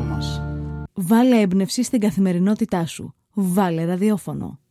από μας. Βάλε έμπνευση στην καθημερινότητά σου. Βάλε ραδιόφωνο.